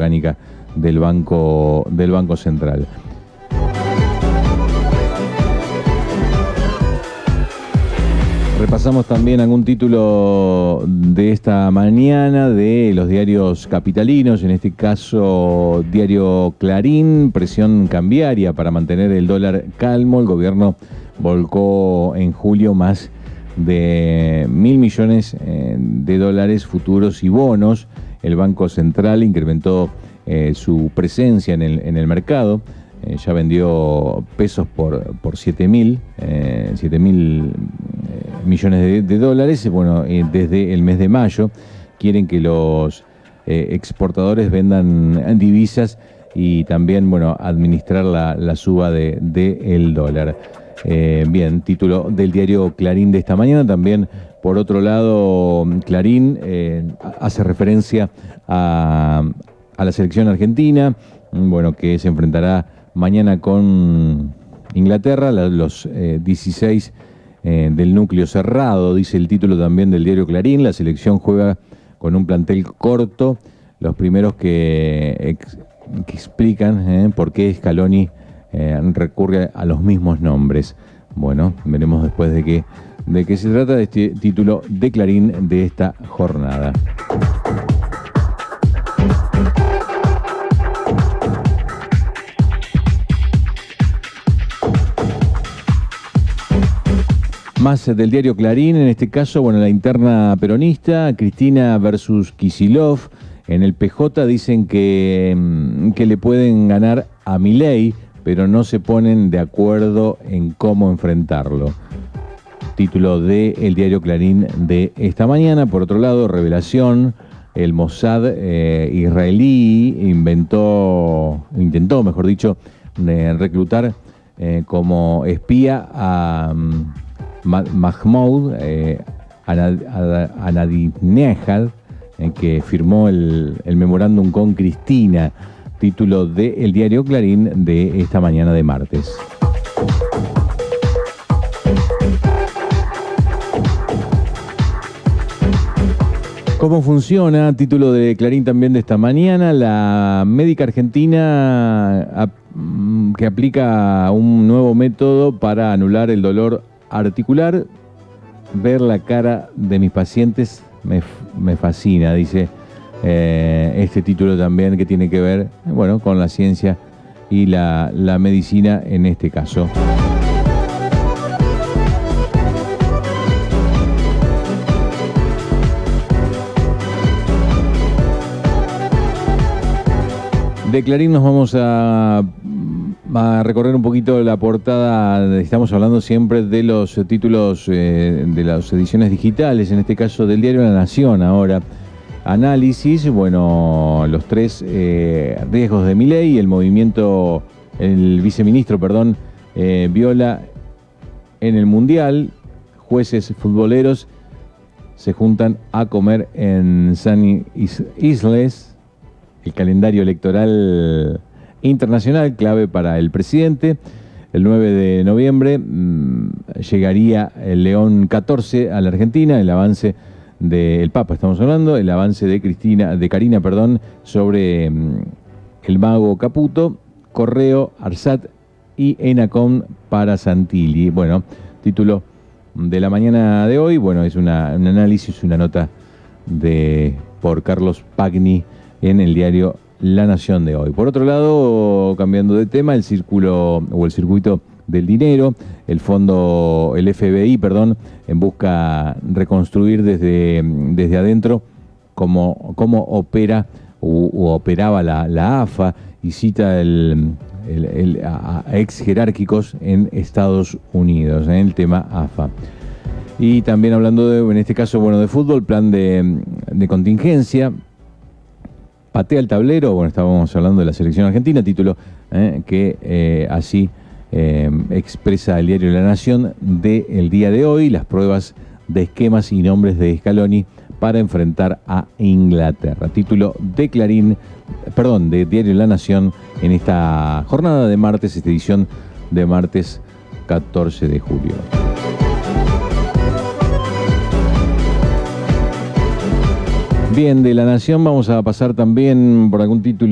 orgánica del Banco Central. Repasamos también algún título de esta mañana de los diarios capitalinos, en este caso Diario Clarín: presión cambiaria para mantener el dólar calmo. El gobierno volcó en julio más de 1.000 millones de dólares futuros y bonos. El Banco Central incrementó su presencia en el mercado. Ya vendió pesos por 7.000 millones de dólares. Bueno, desde el mes de mayo quieren que los exportadores vendan divisas y también, bueno, administrar la suba del dólar. Bien, título del diario Clarín de esta mañana. También, por otro lado, Clarín hace referencia a la selección argentina, bueno, que se enfrentará mañana con Inglaterra, los 16 del núcleo cerrado, dice el título también del diario Clarín. La selección juega con un plantel corto. Los primeros que explican por qué Scaloni recurre a los mismos nombres. Bueno, veremos después de qué se trata de este título de Clarín de esta jornada. Más del diario Clarín, en este caso, bueno, la interna peronista, Cristina versus Kicillof. En el PJ dicen que le pueden ganar a Milei, pero no se ponen de acuerdo en cómo enfrentarlo. Título del diario Clarín de esta mañana. Por otro lado, revelación: el Mossad israelí intentó, reclutar como espía a Mahmoud Ahmadinejad, que firmó el memorándum con Cristina. Título del diario Clarín de esta mañana de martes. ¿Cómo funciona? Título de Clarín también de esta mañana. La médica argentina que aplica un nuevo método para anular el dolor articular. Ver la cara de mis pacientes me fascina, dice este título también, que tiene que ver, bueno, con la ciencia y la medicina en este caso. De Clarín nos vamos a recorrer un poquito la portada. Estamos hablando siempre de los títulos de las ediciones digitales, en este caso del diario La Nación. Ahora, análisis, bueno, los 3 riesgos de Milei. El viceministro, viola en el Mundial. Jueces futboleros se juntan a comer en San Isles. El calendario electoral internacional, clave para el presidente. El 9 de noviembre llegaría el León XIV a la Argentina. El avance del Papa, estamos hablando, el avance de Karina, sobre el mago Caputo, Correo, Arsat y Enacom para Santilli. Bueno, título de la mañana de hoy. Bueno, es un análisis, una nota por Carlos Pagni en el diario La Nación de hoy. Por otro lado, cambiando de tema, el circuito del dinero, el FBI, busca reconstruir desde adentro cómo opera u operaba la AFA, y cita a ex jerárquicos en Estados Unidos, en el tema AFA. Y también hablando en este caso, de fútbol, plan de contingencia. Patea el tablero. Bueno, estábamos hablando de la selección argentina, título que así expresa el diario La Nación del día de hoy: las pruebas de esquemas y nombres de Scaloni para enfrentar a Inglaterra. Título de de diario La Nación en esta jornada de martes, esta edición de martes 14 de julio. Bien, de La Nación vamos a pasar también por algún título